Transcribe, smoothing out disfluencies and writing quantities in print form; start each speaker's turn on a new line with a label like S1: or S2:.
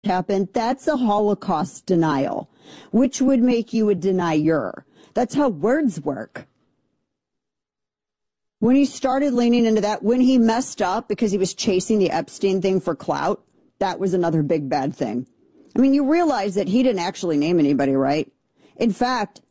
S1: happened, that's a Holocaust denial, which would make you a denier. That's how words work. When he started leaning into that, when he messed up because he was chasing the Epstein thing for clout, that was another big bad thing. I mean, you realize that he didn't actually name anybody, right? In fact,